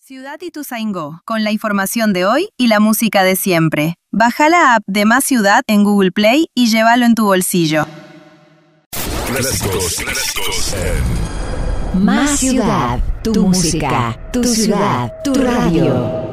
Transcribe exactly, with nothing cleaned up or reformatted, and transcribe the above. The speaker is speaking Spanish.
Ciudad Ituzaingó, con la información de hoy y la música de siempre. Baja la app de Más Ciudad en Google Play y llévalo en tu bolsillo. Clásicos, clásicos en Más Ciudad, tu música, tu ciudad, tu radio.